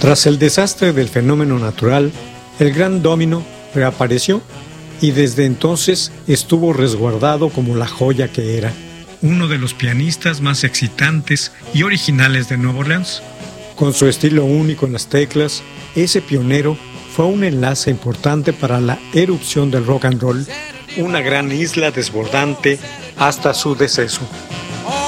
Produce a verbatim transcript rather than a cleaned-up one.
Tras el desastre del fenómeno natural, el Gran Domino reapareció y desde entonces estuvo resguardado como la joya que era, uno de los pianistas más excitantes y originales de Nueva Orleans. Con su estilo único en las teclas, ese pionero fue un enlace importante para la erupción del rock and roll, una gran isla desbordante hasta su deceso.